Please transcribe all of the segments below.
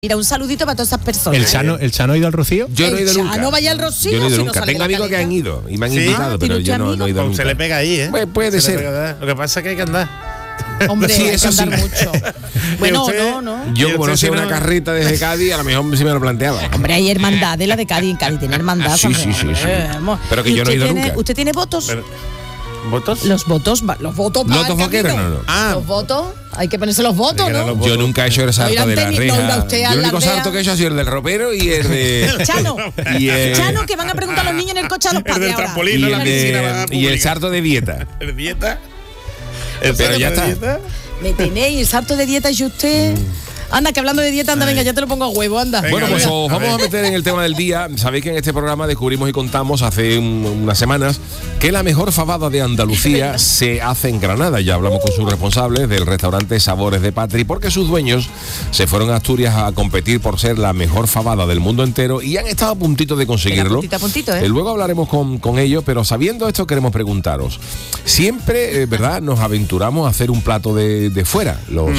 Mira, un saludito para todas esas personas. ¿El Chano ha ido al Rocío? Yo no he ido nunca. No vaya al Rocío. Yo no he ido si nunca. no sale Tengo amigos que han ido y me han invitado, pero yo no he ido nunca. Se le pega ahí, ¿eh? Pues puede ser. Lo que pasa es que hay que andar. Hombre, Sí, hay que eso andar sí. mucho. Bueno, usted- no. Yo, ¿Y como no usted sé si una no- carreta desde Cádiz, a lo mejor sí me lo planteaba. Hombre, hay hermandad de la de Cádiz. En Cádiz tiene hermandad. Sí, hombre. sí, sí, sí. Vamos. Pero que ¿Y yo no he usted ido tiene- nunca. ¿Usted tiene votos? ¿Votos? Los votos para ¿Lotos el vaqueros? camino. No. Ah. Los votos, hay que ponerse los votos, Hay que dar ¿no? los Yo nunca he hecho el salto irán de la teni- no irá reja. usted a Yo el la único aldea. salto que he hecho ha sido el del ropero y el de... Chano, Y Chano, que van a preguntar a los niños en el coche a los El padres del ahora. trampolín, y no la el piscina de- y el salto de dieta. ¿El dieta? Pero ya está. Me tenéis el salto de dieta y usted. Anda, que hablando de dieta, anda, venga, ya te lo pongo a huevo, anda. Venga, Bueno, pues venga. os vamos a meter en el tema del día. Sabéis que en este programa descubrimos y contamos hace unas semanas que la mejor fabada de Andalucía se hace en Granada. Ya hablamos con sus responsables del restaurante Sabores de Patri, porque sus dueños se fueron a Asturias a competir por ser la mejor fabada del mundo entero y han estado a puntito de conseguirlo. Puntito a puntito, ¿eh? Luego hablaremos con ellos, pero sabiendo esto queremos preguntaros. Siempre, ¿verdad? Nos aventuramos a hacer un plato de fuera.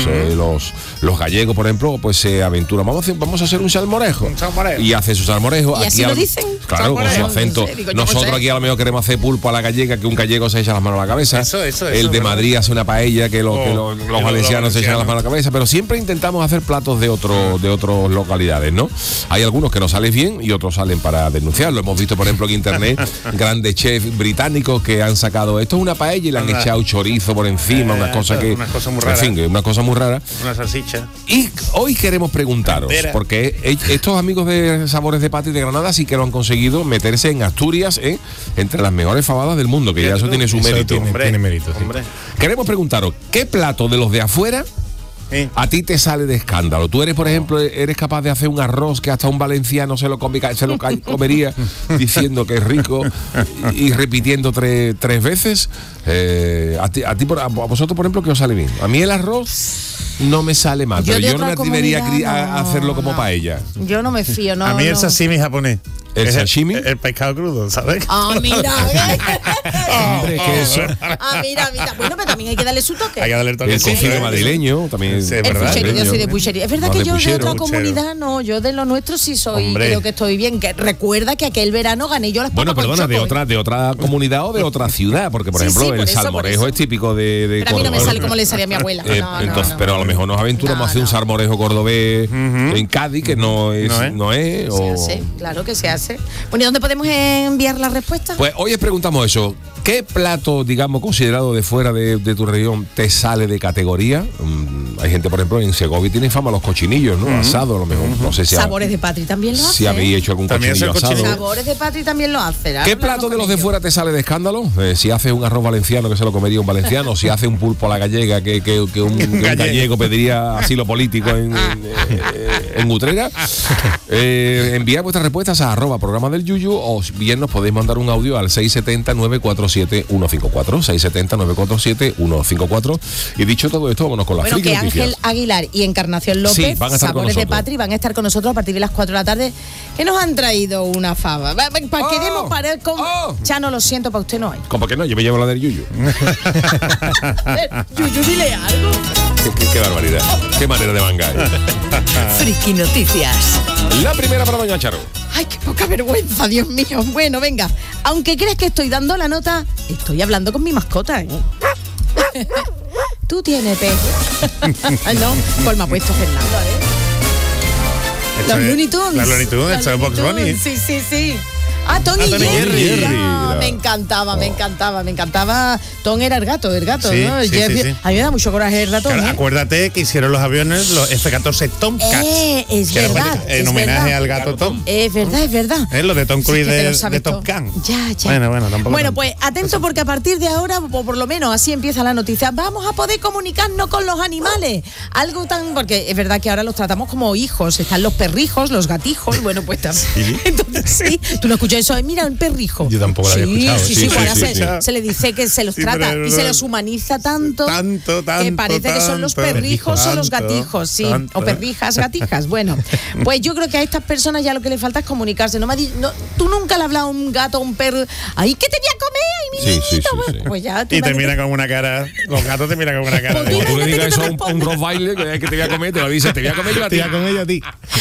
Los gallegos, por ejemplo, pues se aventuran. Vamos a hacer un salmorejo. Un salmorejo. Y hace su salmorejo. ¿Y así lo dicen? Claro, con su Salmorejo. acento. No sé, digo, yo no Nosotros sé. aquí a lo mejor queremos hacer pulpo a la gallega, que un gallego se echa las manos a la cabeza. Eso, El de ¿verdad? Madrid hace una paella, que los valencianos se echan las manos a la cabeza. Pero siempre intentamos hacer platos de otras localidades, ¿no? Hay algunos que nos salen bien y otros salen para denunciarlo. Hemos visto, por ejemplo, en internet grandes chefs británicos que han sacado esto es una paella y le han Anda. echado chorizo por encima, una cosa que... una cosa muy rara. En fin, que una cosa muy rara. Una salchicha. Y hoy queremos preguntaros, Entera. porque estos amigos de Sabores de Patri de Granada sí que lo han conseguido meterse en Asturias, entre las mejores fabadas del mundo, que ya eso tiene su Eso mérito. tiene mérito, sí. Hombre. Queremos preguntaros, ¿qué plato de los de afuera a ti te sale de escándalo? Tú eres, por ejemplo, eres capaz de hacer un arroz que hasta un valenciano se lo comería diciendo que es rico y repitiendo tres veces. A vosotros, por ejemplo, ¿qué os sale bien? A mí el arroz no me sale mal, Yo pero de yo no me otra atrevería comunidad, a hacerlo como no. paella. Yo no me fío, no. A mí el no. sashimi japonés. ¿El Es sashimi? El pescado crudo, ¿sabes? Ah, mira. Hombre, que eso. Mira. Bueno, pero también hay que darle su toque. Hay que darle el toque. El cocido madrileño también. Sí, El ¿verdad? puchero, yo soy de puchería. Es verdad No, que de yo de puchero. otra Puchero. comunidad no, yo de lo nuestro sí soy, Hombre. creo que estoy bien. Que recuerda que aquel verano gané yo las Bueno, papas con perdona, choco, de otra comunidad o de otra ciudad, porque por Sí, ejemplo sí, por el eso, por salmorejo eso. es típico de Pero a mí no me Córdoba. sale como le salía a mi abuela. No, Entonces, no. pero a lo mejor nos aventuramos No, a hacer un no. salmorejo cordobés en Cádiz, que no es, Se o... hace, claro que se hace. Bueno, ¿y dónde podemos enviar la respuesta? Pues hoy os preguntamos eso. ¿Qué plato, digamos, considerado de fuera de tu región te sale de categoría? Hay gente, por ejemplo, en Segovia tiene fama los cochinillos, ¿no? Asado, a lo mejor. No sé si, Sabores de Patri también lo hace. si habéis hecho algún También cochinillo hace el asado. cochinillo. Sabores de Patri también lo hace. ¿Qué plato de los de fuera te sale de escándalo? Si haces un arroz valenciano, que se lo comería un valenciano, si hace un pulpo a la gallega, que un gallego pediría asilo político en Utrera. Enviad vuestras respuestas a @programa del Yuyu, o bien nos podéis mandar un audio al 670-947-154. 670-947-154. Y dicho todo esto, vámonos con las Bueno, friki que noticias. Ángel Aguilar y Encarnación López, Sí, van a estar con Sabores de nosotros. Patri, van a estar con nosotros a partir de las 4 de la tarde, que nos han traído una fava. Para que demos para con... Chano, lo siento, para usted no hay. ¿Cómo que no? Yo me llevo la del Yuyu. Yuyu, dile algo. Qué barbaridad. Qué manera de mangar. Friki Noticias. La primera para doña Charo. Ay, qué poca vergüenza, Dios mío. Bueno, venga. Aunque creas que estoy dando la nota, estoy hablando con mi mascota, ¿eh? Tú tienes pez. Ay, no, pues me ha puesto Fernando, Esto Los es- Looney Tunes. Los Looney Tunes, Los esto es Box Looney Bunny. Tunes, Sí. Ah, Tom y Tom y Jerry. Jerry. Ah, me encantaba. Tom era el gato, Sí, ¿no? sí, Jerry- sí. A mí me da mucho coraje el ratón. Claro, ¿eh? acuérdate que hicieron los aviones los F-14 Tomcats. Es que era verdad. en es homenaje verdad. al gato Tom. Es verdad. Lo de Tom Sí, Cruise que te lo de sabes Top todo. Gun. Ya. Bueno, tampoco. Bueno, tanto. pues atento porque a partir de ahora, o por lo menos así empieza la noticia, vamos a poder comunicarnos con los animales. Algo tan... Porque es verdad que ahora los tratamos como hijos. Están los perrijos, los gatijos, bueno, pues también. Entonces sí, tú no escuchas yo eso es, mira, un perrijo. Yo tampoco lo había escuchado. Sí, bueno, sí. se le dice que se los trata pero y se los humaniza tanto que parece que son los perrijos o los gatijos, sí, o perrijas, gatijas. Bueno, pues yo creo que a estas personas ya lo que le falta es comunicarse. Tú nunca le has hablado a un gato, a un perro, ay, ¿qué te voy a comer? Ay, mi niñito. Pues ya, y te mira con una cara, los gatos te miran con una cara. Pues Cuando tú le digas eso a un Rottweiler que te voy a comer, te lo dice, te voy a comer yo a ti. Te voy a comer yo a ti.